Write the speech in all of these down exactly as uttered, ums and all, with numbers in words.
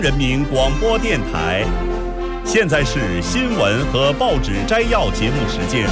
人民广播电台，现在是新闻和报纸摘要节目时间。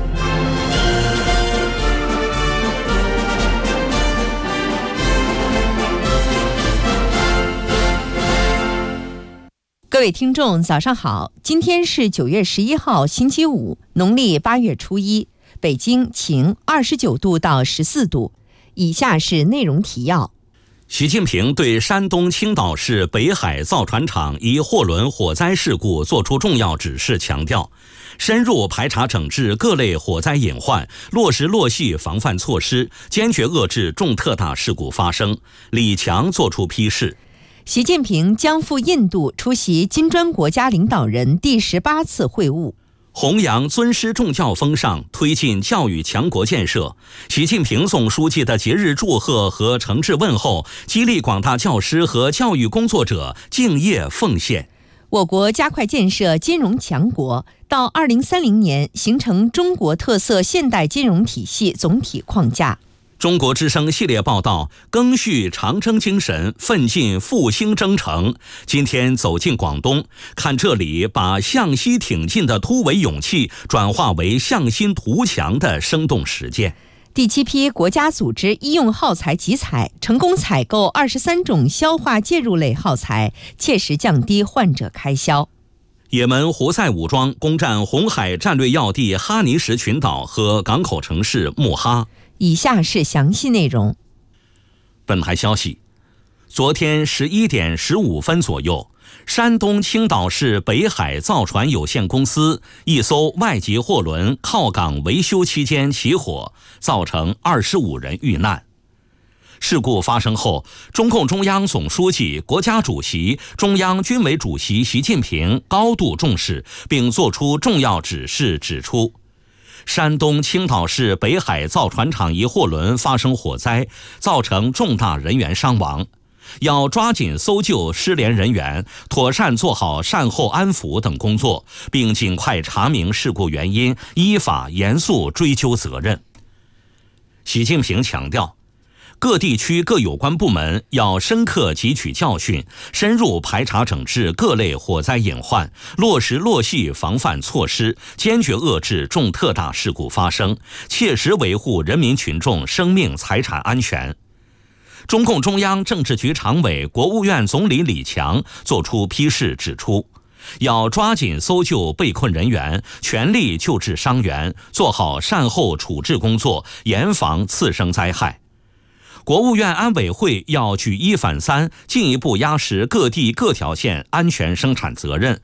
各位听众，早上好！今天是九月十一号，星期五，农历八月初一。北京晴，二十九度到十四度。以下是内容提要。 习近平对山东青岛市北海造船厂一货轮火灾事故作出重要指示，强调深入排查整治各类火灾隐患，落实落细防范措施，坚决遏制重特大事故发生。李强作出批示。 习近平将赴印度出席金砖国家领导人第十八次会晤。 弘扬尊师重教风尚，推进教育强国建设。习近平总书记的节日祝贺和诚挚问候，激励广大教师和教育工作者敬业奉献。 我国加快建设金融强国，到二零三零年形成中国特色现代金融体系总体框架。 中国之声系列报道，赓续长征精神，奋进复兴征程。今天走进广东，看这里把向西挺进的突围勇气转化为向心图强的生动实践。 第七批国家组织医用耗材集采，成功采购二十三种消化介入类耗材，切实降低患者开销。 也门胡塞武装攻占红海战略要地哈尼什群岛和港口城市穆哈。 以下是详细内容。 本台消息，昨天十一点十五分左右，山东青岛市北海造船有限公司一艘外籍货轮靠港维修期间起火，造成二十五人遇难。事故发生后，中共中央总书记、国家主席、中央军委主席习近平高度重视，并作出重要指示，指出山东青岛市北海造船厂一货轮发生火灾，造成重大人员伤亡，要抓紧搜救失联人员，妥善做好善后安抚等工作，并尽快查明事故原因，依法严肃追究责任。习近平强调，各地区各有关部门要深刻汲取教训，深入排查整治各类火灾隐患，落实落细防范措施，坚决遏制重特大事故发生，切实维护人民群众生命财产安全。中共中央政治局常委、国务院总理李强作出批示，指出要抓紧搜救被困人员，全力救治伤员，做好善后处置工作，严防次生灾害。国务院安委会要举一反三，进一步压实各地各条线安全生产责任，